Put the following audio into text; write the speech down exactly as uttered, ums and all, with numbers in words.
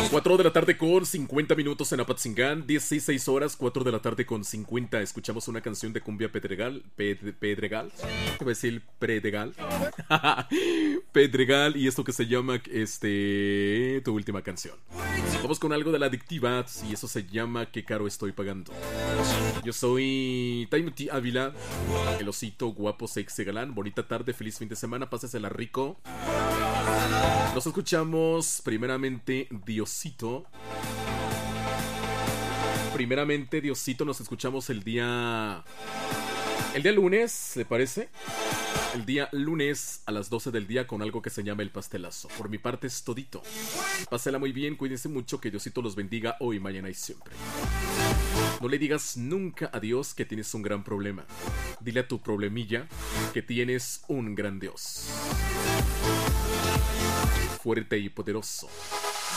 cuatro de la tarde con cincuenta minutos en Apatzingán, dieciséis horas, cuatro de la tarde con cincuenta. Escuchamos una canción de cumbia pedregal, ped, pedregal, te voy a decir predregal, pedregal, y esto que se llama, este, tu última canción. Vamos con algo de la adictiva, y eso se llama Qué caro estoy pagando. Yo soy Timothy Ávila, el osito guapo, sexy, galán. Bonita tarde, feliz fin de semana, pásesela rico. Nos escuchamos primeramente Diosito. Primeramente Diosito, nos escuchamos el día... El día lunes, ¿le parece? El día lunes a las doce del día con algo que se llama El Pastelazo. Por mi parte es todito. Pásela muy bien, cuídense mucho, que Diosito los bendiga hoy, mañana y siempre. No le digas nunca a Dios que tienes un gran problema. Dile a tu problemilla que tienes un gran Dios. Fuerte y poderoso.